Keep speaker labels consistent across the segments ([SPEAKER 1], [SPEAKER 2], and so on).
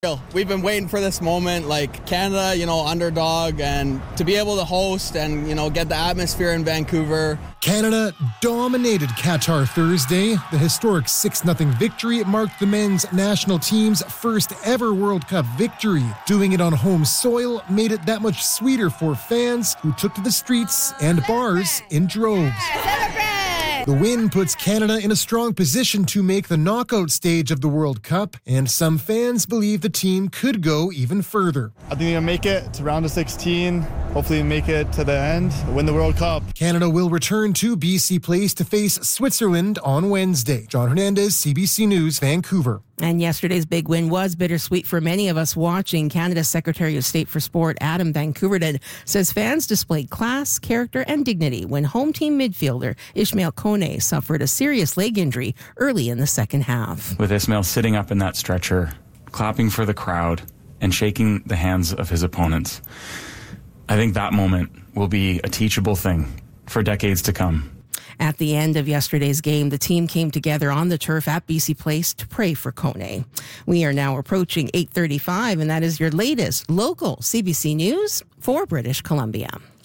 [SPEAKER 1] We've been waiting for this moment, like Canada, underdog, and to be able to host and, get the atmosphere in Vancouver.
[SPEAKER 2] Canada dominated Qatar Thursday. The historic 6-0 victory marked the men's national team's first ever World Cup victory. Doing it on home soil made it that much sweeter for fans who took to the streets and bars in droves. The win puts Canada in a strong position to make the knockout stage of the World Cup, and some fans believe the team could go even further.
[SPEAKER 3] I think they're going to make it to round of 16, hopefully make it to the end, win the World Cup.
[SPEAKER 2] Canada will return to BC Place to face Switzerland on Wednesday. John Hernandez, CBC News, Vancouver.
[SPEAKER 4] And yesterday's big win was bittersweet for many of us watching. Canada's Secretary of State for Sport, Adam Van Koeverden, says fans displayed class, character, and dignity when home team midfielder Ismail Kone suffered a serious leg injury early in the second half.
[SPEAKER 5] With Ismail sitting up in that stretcher, clapping for the crowd, and shaking the hands of his opponents, I think that moment will be a teachable thing for decades to come.
[SPEAKER 4] At the end of yesterday's game, the team came together on the turf at BC Place to pray for Kone. We are now approaching 8:35, and that is your latest local CBC News for British Columbia.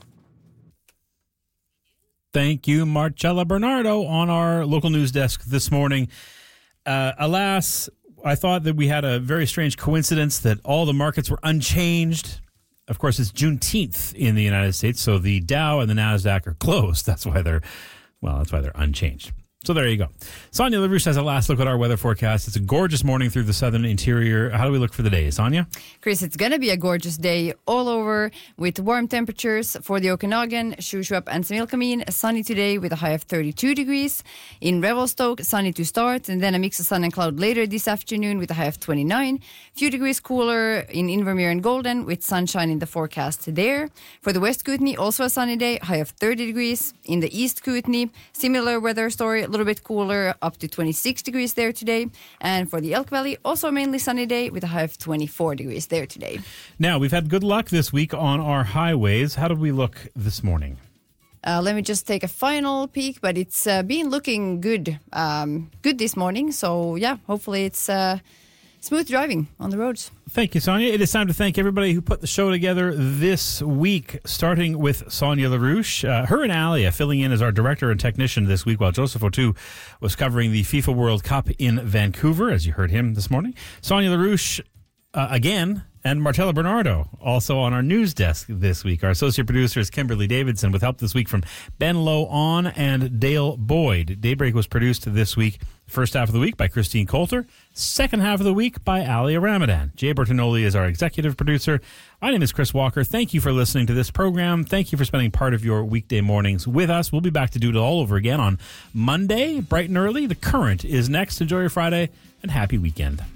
[SPEAKER 6] Thank you, Marcella Bernardo, on our local news desk this morning. Alas, I thought that we had a very strange coincidence that all the markets were unchanged. Of course, it's Juneteenth in the United States, so the Dow and the NASDAQ are closed. That's why they're unchanged. So there you go. Sonia LaRouche has a last look at our weather forecast. It's a gorgeous morning through the southern interior. How do we look for the day, Sonia?
[SPEAKER 7] Chris, it's going to be a gorgeous day all over with warm temperatures for the Okanagan, Shuswap and Similkameen. Sunny today with a high of 32 degrees. In Revelstoke, sunny to start, and then a mix of sun and cloud later this afternoon with a high of 29. Few degrees cooler in Invermere and Golden with sunshine in the forecast there. For the West Kootenay, also a sunny day, high of 30 degrees. In the East Kootenay, similar weather story, a little bit cooler, up to 26 degrees there today. And for the Elk Valley, also mainly sunny day with a high of 24 degrees there today.
[SPEAKER 6] Now, we've had good luck this week on our highways. How did we look this morning?
[SPEAKER 7] Let me just take a final peek, but it's been looking good this morning. So, yeah, hopefully it's smooth driving on the roads.
[SPEAKER 6] Thank you, Sonia. It is time to thank everybody who put the show together this week, starting with Sonia LaRouche. Her and Alia filling in as our director and technician this week, while Joseph O'Toole was covering the FIFA World Cup in Vancouver, as you heard him this morning. Sonia LaRouche, again, and Marcella Bernardo, also on our news desk this week. Our associate producer is Kimberly Davidson, with help this week from Ben Lowe On and Dale Boyd. Daybreak was produced this week, first half of the week by Christine Coulter, second half of the week by Alia Ramadan. Jay Bertinoli is our executive producer. My name is Chris Walker. Thank you for listening to this program. Thank you for spending part of your weekday mornings with us. We'll be back to do it all over again on Monday, bright and early. The Current is next. Enjoy your Friday and happy weekend.